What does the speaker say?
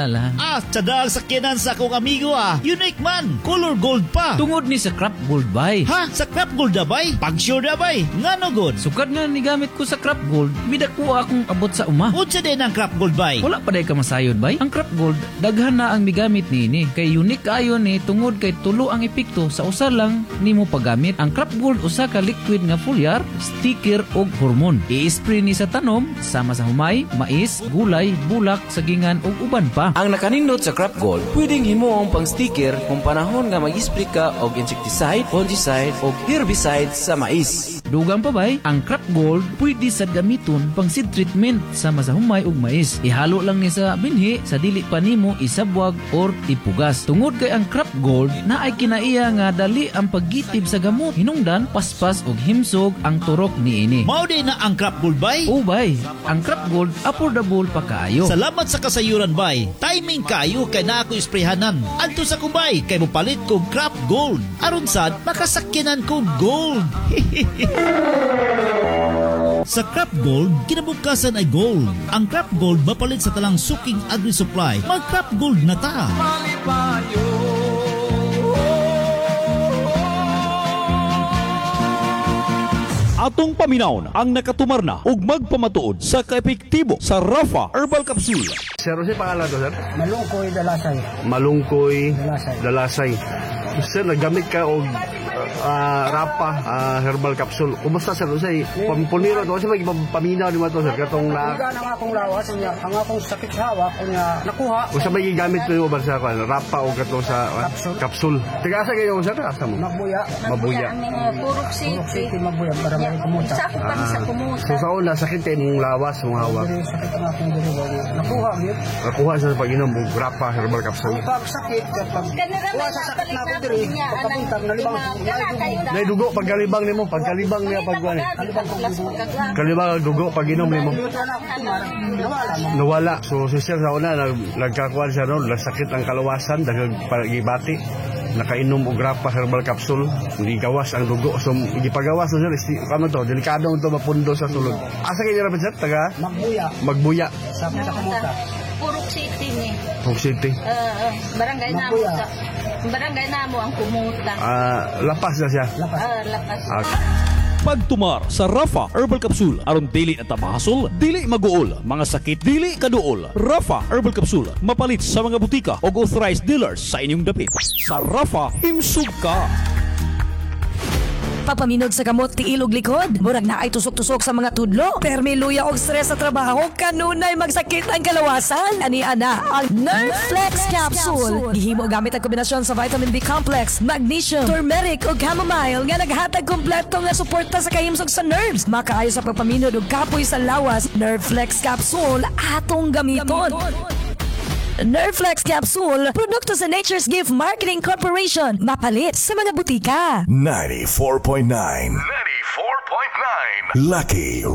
ala. Tsadal sakyanan sa akong amigo Unique man, color gold pa. Tungod ni sa Crop Gold bay. Ha? Sa Crop Gold na bay? Pag-sure na bay? Nga no good? Sukad nga ni gamit ko sa Crop Gold, midako akong abot sa uma. Unsa din ang Crop Gold bay? Wala pa day ka masayod bay. Ang Crop Gold, daghan na ang migamit ni kay unique kayo ni tungod kay tulo ang epekto sa usa lang nimo paggamit. Ang Crop Gold usa ka liquid nga foliar, sticker ug hormone. I-spray ni sa tanom sama sa humay, mais, gulay, bulak, sagingan ug uban pa. Ang nakanindot sa Crop Gold, pwedeng himuong pang sticker kung panahon nga mag-spray ka og insecticide, fungicide o herbicide sa mais. Dugang pa bay, ang Crop Gold pwede sad gamiton pang seed treatment sama sa humay ug mais. Ihalo lang ni sa binhi sa dili pa nimo isabwag or ipugas. Tungod kay ang Crop Gold na ay kinaiya nga dali ang paggitib sa gamot. Hinungdan, paspas ug himsog ang turok niini. Mao din na ang Crop Gold bay? Ubay, ang Crop Gold affordable pa kaayo. Salamat sa kasayuran bay. Timing kayo kay na ako isprehanan. Adto sa kubay kay mopalit kog Crop Gold. Aron sad makasakyanan ko gold. Sa Crop Gold, kinabukasan ay gold. Ang Crop Gold mapalit sa talang suking agri-supply. Mag Crop Gold na ta. Atong paminawon ang nakatumar na ug magpamatuod sa kaepektibo sa Rafa Herbal Capsule. Sir, si pangalan to, sir? Malungkoy Dalasay. Malungkoy Dalasay. Dalasay. Sir, naggamit ka og Rafa Herbal Capsule. Kumusta, sir? Say, pampuniro to kasi paminaw di mo to, sir. Katong Ang akong lawas, ang akong sakit sa hawak, nakuha. o sa may gigamit mo ba sa Rafa o katong sa capsule. Tiga asa kayo, sir? Asa mo? Magbuya. Mabuya. Purok City. City magbuya para may kumuta. Sa ako kami sa kumuta. So sa una, sakit kayo mong lawas, mong hawak. Diri sakit ang akong diri. Nakuha yun. Nakuha sa pag-inom mong Rafa Herbal Capsule. Pag sakit, kapag kuha sa sakit na ako diri, pagkabuntag, nalibang. Naidugo, pagkalibang nimo, pagkalibang niya pagkuhan. Kalibang ang dugo, pag-inom nimo. Nawala. So si sir sa una, nagkakuhan siya noon, sakit ang kalawasan, dahil pag-ibati. Nakainom og Rafa Herbal Capsule, hindi gawas ang dugo. So, hindi pagawas na sir, kano to, delikado ito mapundo sa sulod. Asa kayo nila sir? Taga? Magbuya. Magbuya. Sa kumuta. Purok City ni. Purok City. Barangay namo sa barangay namo ang kumuta. Lapas na siya. Lapas. Pagtumar sa Rafa Herbal Capsule aron dili na tabahasol, dili maguol, mga sakit dili kaduol. Rafa Herbal Capsule mapalit sa mga butika o authorized dealers sa inyong dapit. Sa Rafa, himsog ka. Papaminod sa gamot ti ilog likod, murag na ay tusok-tusok sa mga tudlo, permi luya og stress sa trabaho, kanunay magsakit ang kalawasan. Ani ana ang Nerflex Capsule. Gihimo gamit ang kombinasyon sa vitamin B complex, magnesium, turmeric ug chamomile nga naghatag kompleto nga suporta sa kahimsog sa nerves. Makaayo sa pagpaminod ug kapoy sa lawas. Nerflex Capsule atong gamiton. Nerflex Capsule, produkto sa Nature's Gift Marketing Corporation. Mapalit sa mga butika. 94.9 Lucky